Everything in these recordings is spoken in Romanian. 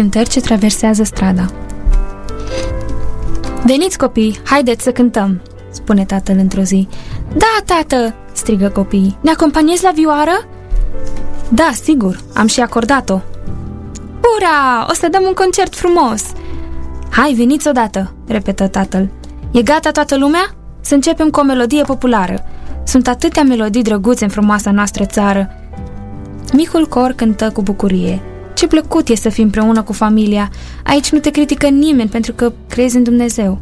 Cântări ce traversează strada. Veniți, copii, haideți să cântăm, spune tatăl într-o zi. Da, tată, strigă copiii. Ne acompaniezi la vioară? Da, sigur, am și acordat-o. Ura, o să dăm un concert frumos. Hai, veniți odată, repetă tatăl. E gata toată lumea? Să începem cu o melodie populară. Sunt atâtea melodii drăguțe în frumoasa noastră țară. Micul cor cântă cu bucurie. Ce plăcut e să fii împreună cu familia. Aici nu te critică nimeni pentru că crezi în Dumnezeu.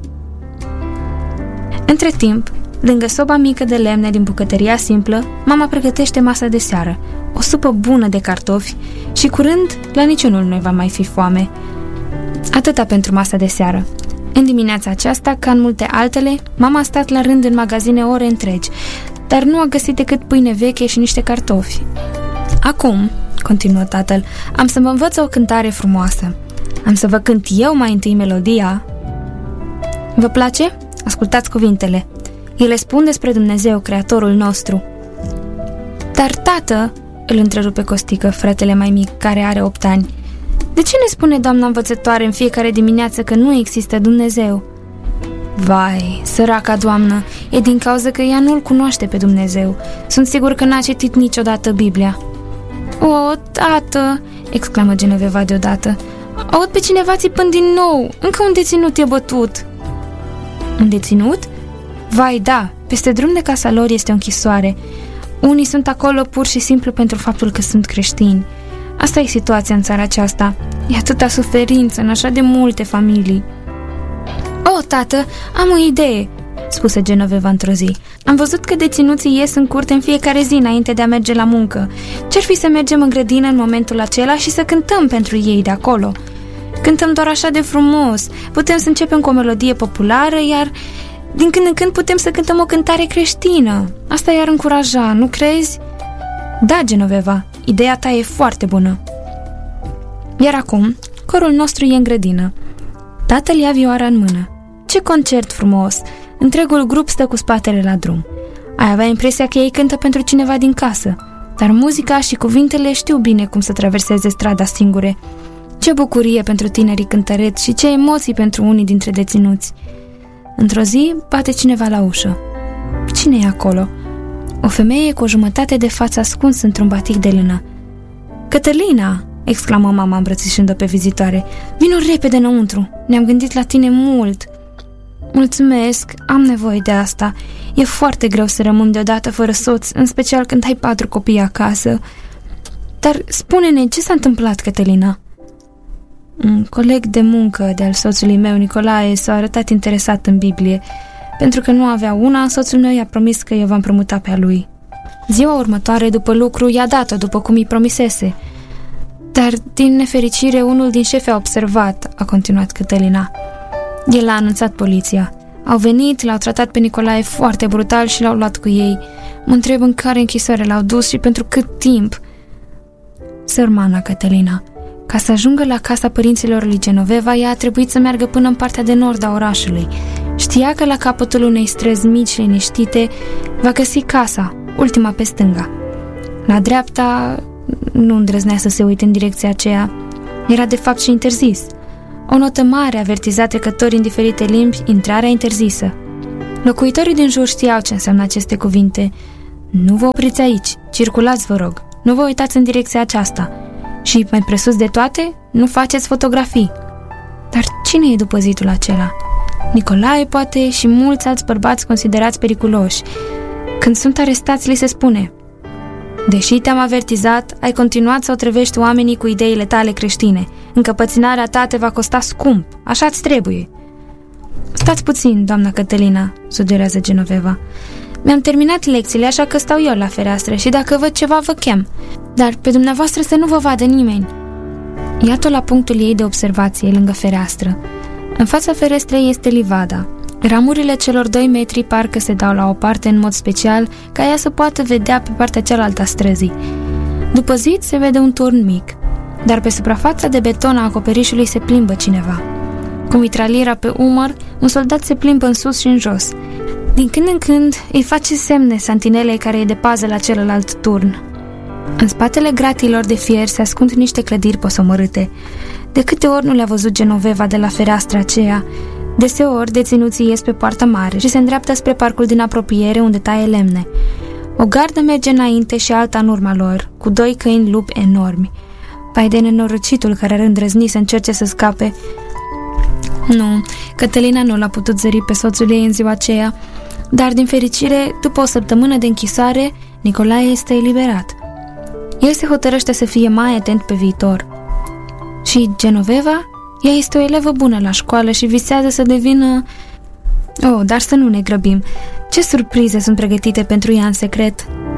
Între timp, lângă soba mică de lemne din bucătăria simplă, mama pregătește masa de seară, o supă bună de cartofi și curând la niciunul nu va mai fi foame. Atâta pentru masa de seară. În dimineața aceasta, ca în multe altele, mama a stat la rând în magazine ore întregi, dar nu a găsit decât pâine veche și niște cartofi. Acum, continuă tatăl, am să vă învăț o cântare frumoasă. Am să vă cânt eu mai întâi melodia. Vă place? Ascultați cuvintele. Ele spun despre Dumnezeu, Creatorul nostru. Dar, tată, îl întrerupe Costică, fratele mai mic, care are 8 ani, de ce ne spune doamna învățătoare în fiecare dimineață că nu există Dumnezeu? Vai, săraca doamnă, e din cauza că ea nu-L cunoaște pe Dumnezeu. Sunt sigur că n-a citit niciodată Biblia. O, tată, exclamă Genoveva deodată, aud pe cineva țipând din nou. Încă un deținut e bătut. Un deținut? Vai, da, peste drum de casa lor este o închisoare. Unii sunt acolo pur și simplu pentru faptul că sunt creștini. Asta e situația în țara aceasta. E atâta suferință în așa de multe familii. O, tată, am o idee, spuse Genoveva într-o zi. Am văzut că deținuții ies în curte în fiecare zi înainte de a merge la muncă. Ce-ar fi să mergem în grădină în momentul acela și să cântăm pentru ei de acolo? Cântăm doar așa de frumos. Putem să începem cu o melodie populară, iar din când în când putem să cântăm o cântare creștină. Asta i-ar încuraja, nu crezi? Da, Genoveva, ideea ta e foarte bună. Iar acum, corul nostru e în grădină. Tatăl ia vioara în mână. Ce concert frumos! Întregul grup stă cu spatele la drum. Ai avea impresia că ei cântă pentru cineva din casă, dar muzica și cuvintele știu bine cum să traverseze strada singure. Ce bucurie pentru tinerii cântăreți și ce emoții pentru unii dintre deținuți. Într-o zi bate cineva la ușă. Cine e acolo? O femeie cu o jumătate de față ascunsă într-un batic de lână. Cătălina! Exclamă mama îmbrățișând-o pe vizitoare. Vino repede înăuntru, ne-am gândit la tine mult. Mulțumesc, am nevoie de asta. E foarte greu să rămân deodată fără soț, în special când ai 4 copii acasă. Dar spune-ne, ce s-a întâmplat, Cătălina? Un coleg de muncă de-al soțului meu, Nicolae, s-a arătat interesat în Biblie. Pentru că nu avea una, soțul meu i-a promis că eu va împrumuta pe a lui. Ziua următoare, după lucru, i-a dat-o după cum îi promisese. Dar, din nefericire, unul din șefi a observat, a continuat Cătălina. El a anunțat poliția. Au venit, l-au tratat pe Nicolae foarte brutal și l-au luat cu ei. Mă întreb în care închisoare l-au dus și pentru cât timp. Sărmana Cătălina. Ca să ajungă la casa părinților lui Genoveva, ea a trebuit să meargă până în partea de nord a orașului. Știa că la capătul unei străzi mici liniștite va găsi casa, ultima pe stânga. La dreapta nu îndrăznea să se uite în direcția aceea. Era de fapt și interzis. O notă mare avertiza trecătorii în diferite limbi, intrarea interzisă. Locuitorii din jur știau ce înseamnă aceste cuvinte. Nu vă opriți aici, circulați, vă rog. Nu vă uitați în direcția aceasta. Și, mai presus de toate, nu faceți fotografii. Dar cine e după zidul acela? Nicolae, poate, și mulți alți bărbați considerați periculoși. Când sunt arestați, li se spune: deși te-am avertizat, ai continuat să otrăvești oamenii cu ideile tale creștine. Încăpățânarea ta te va costa scump. Așa-ți trebuie. Stați puțin, doamna Cătălina, sugerează Genoveva. Mi-am terminat lecțiile, așa că stau eu la fereastră și dacă văd ceva, vă chem. Dar pe dumneavoastră să nu vă vadă nimeni. Iată la punctul ei de observație, lângă fereastră. În fața ferestrei este livada. Ramurile celor 2 metri parcă se dau la o parte în mod special, ca ea să poată vedea pe partea cealaltă a străzii. După zid se vede un turn mic, dar pe suprafața de beton a acoperișului se plimbă cineva. Cu mitraliera pe umăr, un soldat se plimbă în sus și în jos. Din când în când îi face semne santinelei care e de pază la celălalt turn. În spatele gratiilor de fier se ascund niște clădiri posomorâte. De câte ori nu le-a văzut Genoveva de la fereastra aceea? Deseori deținuții ies pe poarta mare și se îndreaptă spre parcul din apropiere unde taie lemne. O gardă merge înainte și alta în urma lor, cu 2 câini lupi enormi. Pai de nenorocitul care ar îndrăzni să încerce să scape. Nu, Cătălina nu l-a putut zări pe soțul ei în ziua aceea, dar din fericire, după o săptămână de închisoare, Nicolae este eliberat. El se hotărăște să fie mai atent pe viitor. Și Genoveva? Ea este o elevă bună la școală și visează să devină... Oh, dar să nu ne grăbim. Ce surprize sunt pregătite pentru ea în secret?